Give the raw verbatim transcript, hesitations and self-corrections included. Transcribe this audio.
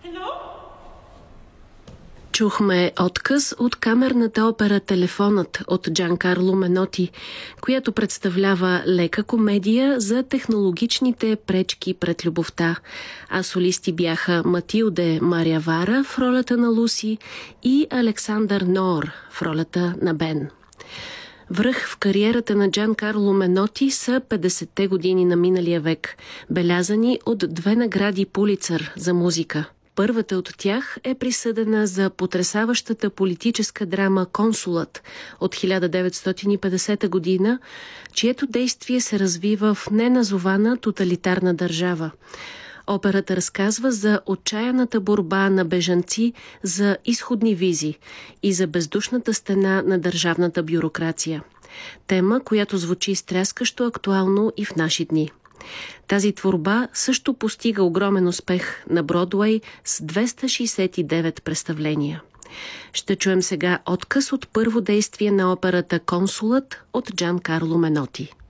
Чухме отказ от камерната опера «Телефонът» от Джанкарло Меноти, която представлява лека комедия за технологичните пречки пред любовта. А солисти бяха Матилде Мариавара в ролята на Луси и Александър Ноор в ролята на Бен. Връх в кариерата на Джанкарло Меноти са петдесетте години на миналия век, белязани от две награди Пулицър за музика. Първата от тях е присъдена за потресаващата политическа драма «Консулът» от хиляда деветстотин и петдесета година, чието действие се развива в неназована тоталитарна държава. Операта разказва за отчаяната борба на бежанци за изходни визи и за бездушната стена на държавната бюрокрация. Тема, която звучи стряскащо актуално и в наши дни. Тази творба също постига огромен успех на Бродуей с двеста шейсет и девет представления. Ще чуем сега откъс от първо действие на операта «Консулът» от Джанкарло Меноти.